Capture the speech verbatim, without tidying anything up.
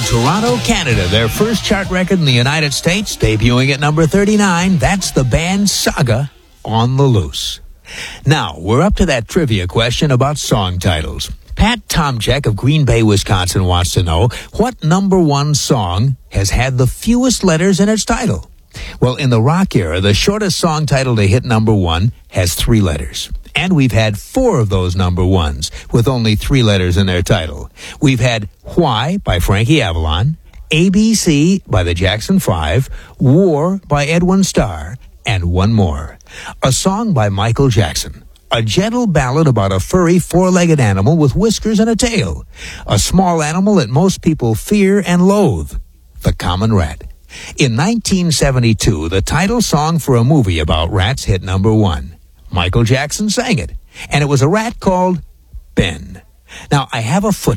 Toronto, Canada, their first chart record in the United States, debuting at number thirty-nine. That's the band Saga, On the Loose. Now, we're up to that trivia question about song titles. Pat Tomchek of Green Bay, Wisconsin wants to know what number one song has had the fewest letters in its title. Well, in the rock era, the shortest song title to hit number one has three letters. And we've had four of those number ones with only three letters in their title. We've had Why by Frankie Avalon, A B C by the Jackson Five, War by Edwin Starr, and one more. A song by Michael Jackson. A gentle ballad about a furry four-legged animal with whiskers and a tail. A small animal that most people fear and loathe. The common rat. In nineteen seventy-two, the title song for a movie about rats hit number one. Michael Jackson sang it, and it was a rat called Ben. Now, I have a foot